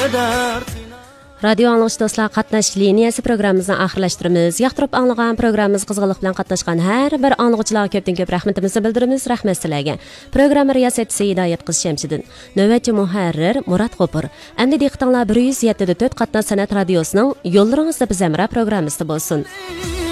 Radio anlıqçı dostlar, qatnaş liniyası programımızın axırlaşdırımız. Yaxtırıp anlıqan programımız qızğılıq bilan qatnaşqan hər bir anlıqçılarga köpdən köp rəhmətimizni bildirimiz. Rəhmət sizlərə. Proqram riyasətçisi Hidayət qız Şəmşidin. Növbətçi mühərrir Murat Qopur. Əmdi diqqətinizlər 107.4 qatnaş sənət radiosunun yollarınızda biz əmrə proqramımızda bolsun.